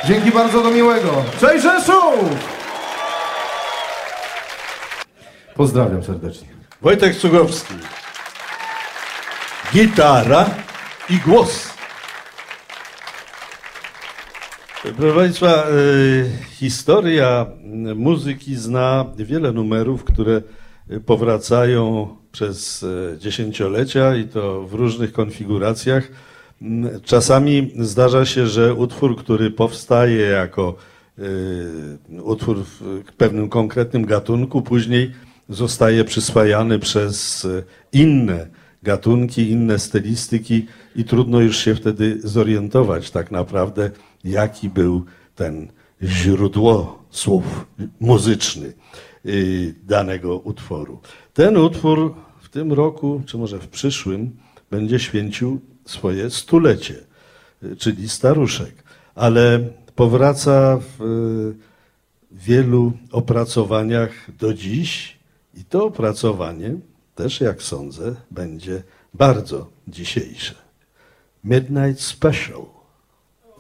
Dzięki bardzo, do miłego. Cześć Rzeszów! Pozdrawiam serdecznie. Wojtek Cugowski. Gitara i głos. Proszę Państwa, historia muzyki zna wiele numerów, które powracają przez dziesięciolecia i to w różnych konfiguracjach. Czasami zdarza się, że utwór, który powstaje jako utwór w pewnym konkretnym gatunku, później zostaje przyswajany przez inne gatunki, inne stylistyki i trudno już się wtedy zorientować tak naprawdę, jaki był ten źródło słów muzyczny danego utworu. Ten utwór w tym roku, czy może w przyszłym, będzie święcił swoje stulecie, czyli Staruszek, ale powraca w wielu opracowaniach do dziś i to opracowanie też, jak sądzę, będzie bardzo dzisiejsze. Midnight Special.